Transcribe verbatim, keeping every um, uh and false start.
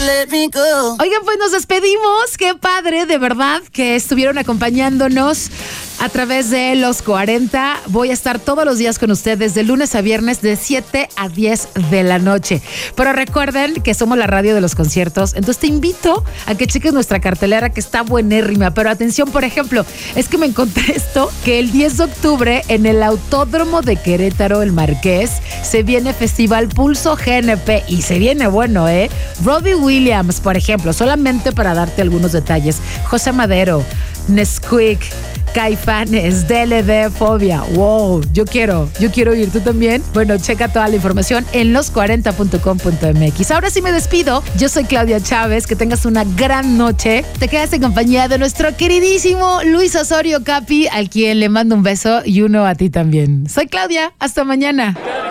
let me go. Oigan, pues nos despedimos. Qué padre, de verdad, que estuvieron acompañándonos a través de Los cuarenta. Voy a estar todos los días con ustedes de lunes a viernes de siete a diez de la noche. Pero recuerden que somos la radio de los conciertos. Entonces te invito a que cheques nuestra cartelera, que está buenérrima. Pero atención, por ejemplo, es que me encontré esto, que el diez de octubre en el Autódromo de Querétaro, el Marqués, se viene Festival Pulso G N P y se viene bueno, ¿eh? Robbie Williams, por ejemplo, solamente para darte algunos detalles. José Madero, Nesquik, Caifanes, D L D, Fobia. Wow, yo quiero, yo quiero ir. ¿Tú también? Bueno, checa toda la información en los cuarenta punto com punto m x. Ahora sí me despido. Yo soy Claudia Chávez. Que tengas una gran noche. Te quedas en compañía de nuestro queridísimo Luis Osorio Capi, al quien le mando un beso y uno a ti también. Soy Claudia. Hasta mañana.